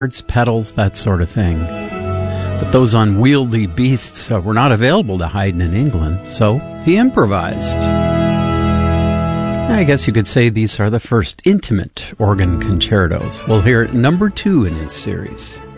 pedals, that sort of thing. But those unwieldy beasts were not available to Haydn in England, so he improvised. I guess you could say these are the first intimate organ concertos. We'll hear number 2 in his series.